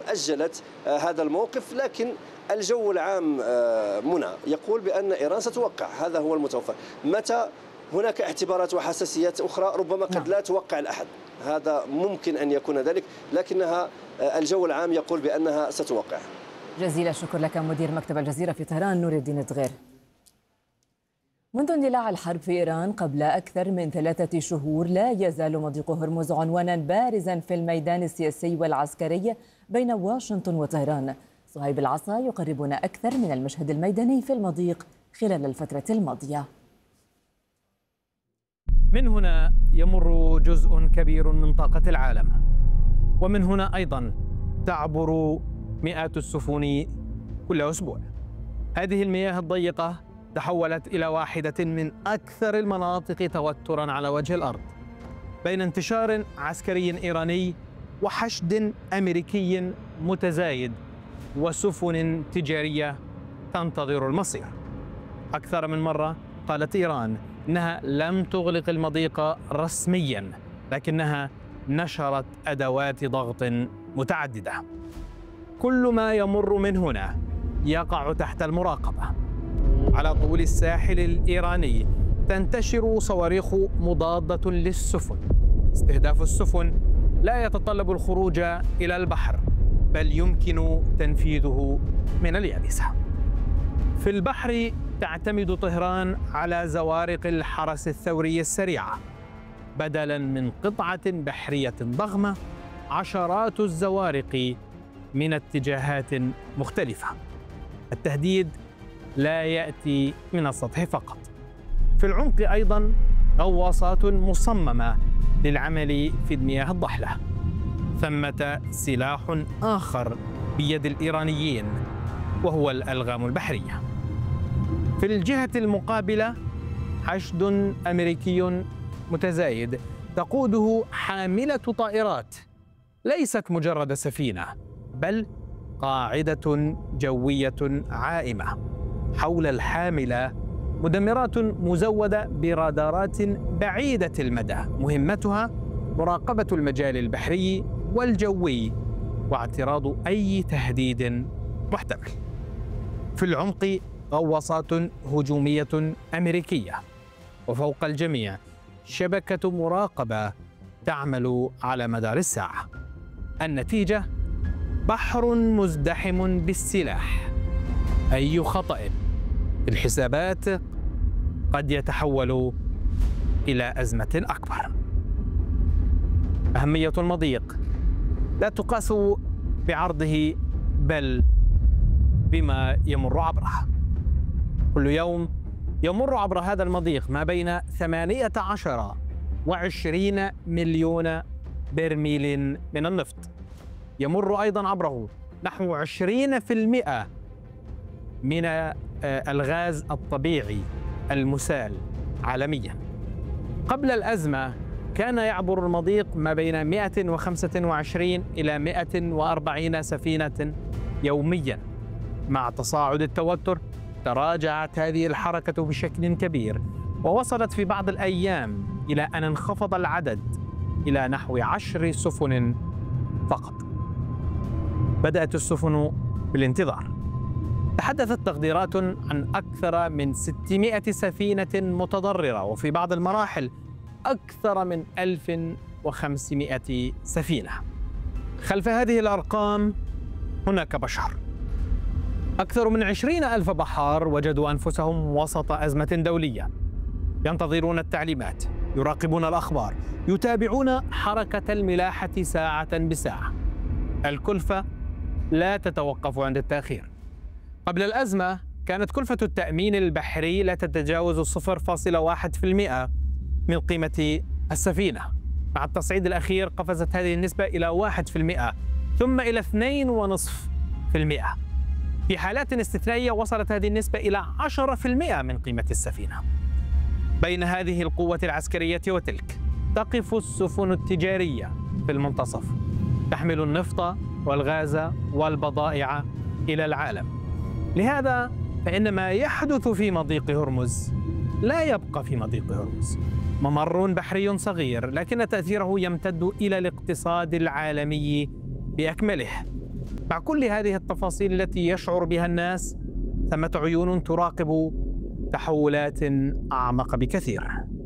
أجلت هذا الموقف، لكن الجو العام منى يقول بأن إيران ستوقع، هذا هو المتوقع. متى هناك اعتبارات وحساسيات أخرى ربما قد لا توقع الأحد، هذا ممكن أن يكون ذلك، لكنها الجو العام يقول بأنها ستوقع. جزيل الشكر لك مدير مكتب الجزيرة في طهران نور الدين الدغير. منذ اندلاع الحرب في إيران قبل أكثر من 3 شهور لا يزال مضيق هرمز عنوانا بارزا في الميدان السياسي والعسكري بين واشنطن وطهران. صهيب العصا يقربنا أكثر من المشهد الميداني في المضيق خلال الفترة الماضية. من هنا يمر جزء كبير من طاقة العالم، ومن هنا أيضا تعبر مئات السفن كل أسبوع. هذه المياه الضيقة تحولت إلى واحدة من أكثر المناطق توتراً على وجه الأرض، بين انتشار عسكري إيراني وحشد أمريكي متزايد وسفن تجارية تنتظر المصير. أكثر من مرة قالت إيران إنها لم تغلق المضيق رسمياً، لكنها نشرت أدوات ضغط متعددة. كل ما يمر من هنا يقع تحت المراقبة. على طول الساحل الإيراني تنتشر صواريخ مضادة للسفن. استهداف السفن لا يتطلب الخروج إلى البحر، بل يمكن تنفيذه من اليابسة. في البحر تعتمد طهران على زوارق الحرس الثوري السريعة. بدلاً من قطعة بحرية ضخمة، عشرات الزوارق من اتجاهات مختلفة. التهديد لا يأتي من السطح فقط. في العمق أيضاً غواصات مصممة للعمل في المياه الضحلة. ثمة سلاح آخر بيد الإيرانيين وهو الألغام البحرية. في الجهة المقابلة حشد أمريكي متزايد تقوده حاملة طائرات ليست مجرد سفينة، بل قاعدة جوية عائمة. حول الحاملة مدمرات مزودة برادارات بعيدة المدى، مهمتها مراقبة المجال البحري والجوي واعتراض أي تهديد محتمل. في العمق غواصات هجومية أمريكية، وفوق الجميع شبكة مراقبة تعمل على مدار الساعة. النتيجة بحر مزدحم بالسلاح. أي خطأ في الحسابات قد يتحول إلى أزمة أكبر. أهمية المضيق لا تقاس بعرضه بل بما يمر عبره. كل يوم يمر عبر هذا المضيق ما بين 18 و20 مليون برميل من النفط. يمر أيضا عبره نحو 20% من الغاز الطبيعي المسال عالميا. قبل الأزمة كان يعبر المضيق ما بين 125 إلى 140 سفينة يوميا. مع تصاعد التوتر تراجعت هذه الحركة بشكل كبير، ووصلت في بعض الأيام إلى أن انخفض العدد إلى نحو 10 سفن فقط. بدأت السفن بالانتظار. تحدثت تقديرات عن أكثر من 600 سفينة متضررة، وفي بعض المراحل أكثر من 1500 سفينة. خلف هذه الأرقام هناك بشر. أكثر من 20,000 بحار وجدوا أنفسهم وسط أزمة دولية، ينتظرون التعليمات، يراقبون الأخبار، يتابعون حركة الملاحة ساعة بساعة. الكلفة لا تتوقف عند التأخير. قبل الأزمة كانت كلفة التأمين البحري لا تتجاوز 0.1% من قيمة السفينة. مع التصعيد الأخير قفزت هذه النسبة إلى 1%، ثم إلى 2.5%. في حالات استثنائية وصلت هذه النسبة إلى 10% من قيمة السفينة. بين هذه القوة العسكرية وتلك تقف السفن التجارية في المنتصف، تحمل النفط والغاز والبضائع إلى العالم. لهذا فإن ما يحدث في مضيق هرمز لا يبقى في مضيق هرمز. ممر بحري صغير، لكن تأثيره يمتد إلى الاقتصاد العالمي بأكمله. مع كل هذه التفاصيل التي يشعر بها الناس، ثمة عيون تراقب تحولات أعمق بكثير.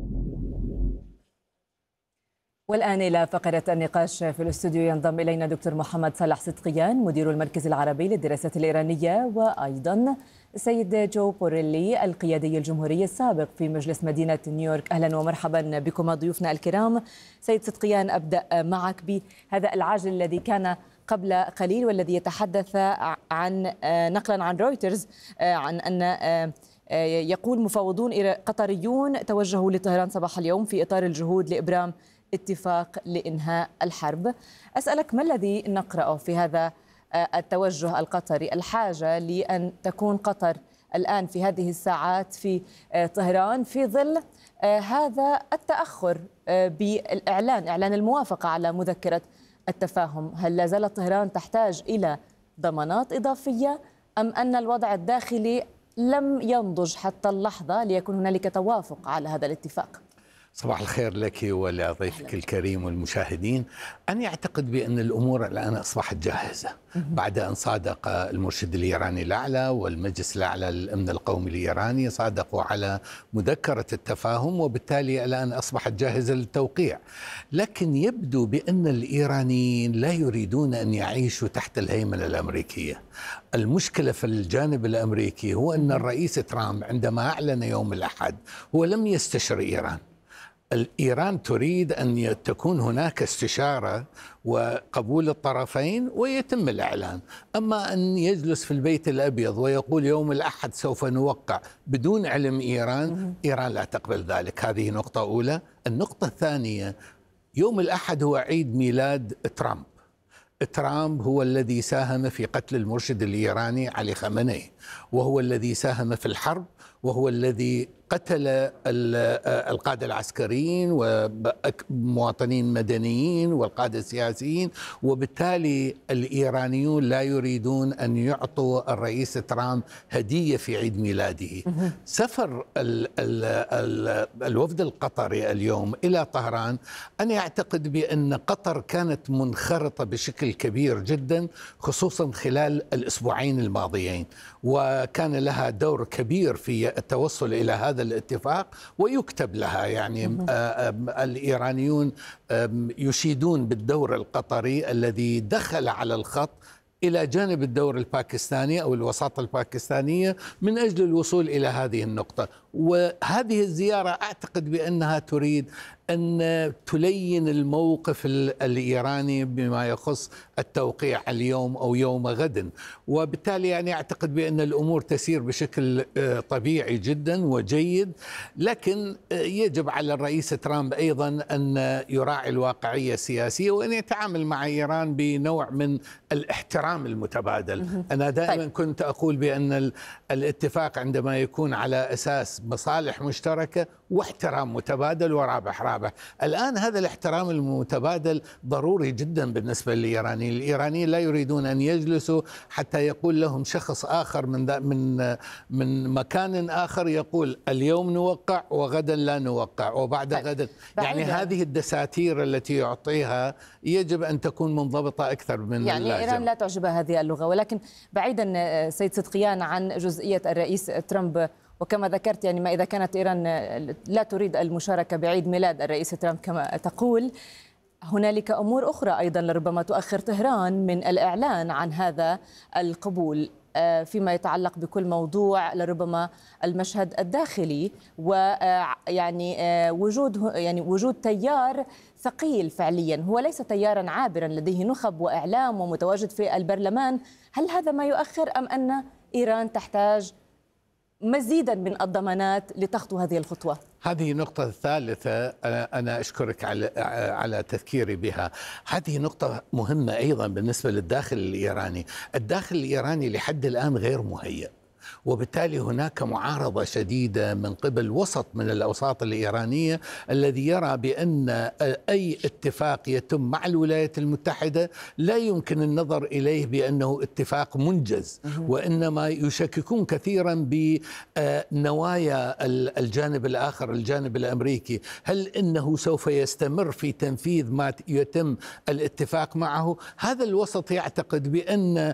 والآن إلى فقرة النقاش في الاستوديو ينضم إلينا دكتور محمد صالح صدقيان مدير المركز العربي للدراسات الإيرانية، وأيضا السيد جو بوريلي القيادي الجمهوري السابق في مجلس مدينة نيويورك. أهلا ومرحبا بكم ضيوفنا الكرام. سيد صدقيان، أبدأ معك بهذا العاجل الذي كان قبل قليل والذي يتحدث عن نقلا عن رويترز عن أن يقول مفاوضون قطريون توجهوا لطهران صباح اليوم في إطار الجهود لإبرام اتفاق لإنهاء الحرب. أسألك ما الذي نقرأه في هذا التوجه القطري، الحاجة لأن تكون قطر الآن في هذه الساعات في طهران في ظل هذا التأخر إعلان الموافقة على مذكرة التفاهم؟ هل لا زالت طهران تحتاج إلى ضمانات إضافية أم أن الوضع الداخلي لم ينضج حتى اللحظة ليكون هنالك توافق على هذا الاتفاق؟ صباح الخير لك ولضيفك الكريم والمشاهدين. أنا أعتقد بأن الأمور الآن أصبحت جاهزة بعد أن صادق المرشد الإيراني الأعلى والمجلس الأعلى للأمن القومي الإيراني صادقوا على مذكرة التفاهم، وبالتالي الآن أصبحت جاهزة للتوقيع. لكن يبدو بأن الإيرانيين لا يريدون أن يعيشوا تحت الهيمنة الأمريكية. المشكلة في الجانب الأمريكي هو أن الرئيس ترامب عندما أعلن يوم الأحد هو لم يستشر إيران. إيران تريد أن تكون هناك استشارة وقبول الطرفين ويتم الإعلان. أما أن يجلس في البيت الأبيض ويقول يوم الأحد سوف نوقع بدون علم إيران لا تقبل ذلك. هذه نقطة أولى. النقطة الثانية، يوم الأحد هو عيد ميلاد ترامب هو الذي ساهم في قتل المرشد الإيراني علي خامنئي، وهو الذي ساهم في الحرب، وهو الذي قتل القادة العسكريين ومواطنين مدنيين والقادة السياسيين. وبالتالي الإيرانيون لا يريدون أن يعطوا الرئيس ترامب هدية في عيد ميلاده. سفر الوفد القطري اليوم إلى طهران، أنا أعتقد بأن قطر كانت منخرطة بشكل كبير جدا خصوصا خلال الأسبوعين الماضيين، وكان لها دور كبير في التوصل إلى هذا الاتفاق ويكتب لها. يعني الإيرانيون يشيدون بالدور القطري الذي دخل على الخط إلى جانب الدور الباكستاني أو الوساطة الباكستانية من أجل الوصول إلى هذه النقطة. وهذه الزيارة أعتقد بأنها تريد أن تلين الموقف الإيراني بما يخص التوقيع اليوم أو يوم غد، وبالتالي يعني أعتقد بأن الأمور تسير بشكل طبيعي جدا وجيد. لكن يجب على الرئيس ترامب أيضا أن يراعي الواقعية السياسية وأن يتعامل مع إيران بنوع من الاحترام المتبادل. أنا دائما كنت أقول بأن الاتفاق عندما يكون على أساس مصالح مشتركة واحترام متبادل ورابح. الآن هذا الاحترام المتبادل ضروري جدا بالنسبة للإيرانيين. الإيرانيين لا يريدون أن يجلسوا حتى يقول لهم شخص آخر من مكان آخر يقول اليوم نوقع وغدا لا نوقع وبعد غد. يعني هذه الدساتير التي يعطيها يجب أن تكون منضبطة أكثر من اللازم. يعني إيران لا تعجبها هذه اللغة. ولكن بعيدا سيد صدقيان عن جزئية الرئيس ترامب، وكما ذكرت يعني ما إذا كانت إيران لا تريد المشاركة بعيد ميلاد الرئيس ترامب كما تقول، هنالك أمور أخرى أيضا لربما تؤخر طهران من الإعلان عن هذا القبول فيما يتعلق بكل موضوع لربما المشهد الداخلي، ويعني وجود تيار ثقيل فعليا هو ليس تيارا عابرا لديه نخب وإعلام ومتواجد في البرلمان. هل هذا ما يؤخر أم أن إيران تحتاج مزيدا من الضمانات لتخطو هذه الخطوة؟ هذه النقطة الثالثة أنا أشكرك على تذكيري بها. هذه نقطة مهمة أيضا بالنسبة للداخل الإيراني. الداخل الإيراني لحد الآن غير مهيأ، وبالتالي هناك معارضة شديدة من قبل وسط من الأوساط الإيرانية الذي يرى بأن أي اتفاق يتم مع الولايات المتحدة لا يمكن النظر إليه بأنه اتفاق منجز، وإنما يشككون كثيرا بنوايا الجانب الآخر، الجانب الأمريكي. هل إنه سوف يستمر في تنفيذ ما يتم الاتفاق معه؟ هذا الوسط يعتقد بأن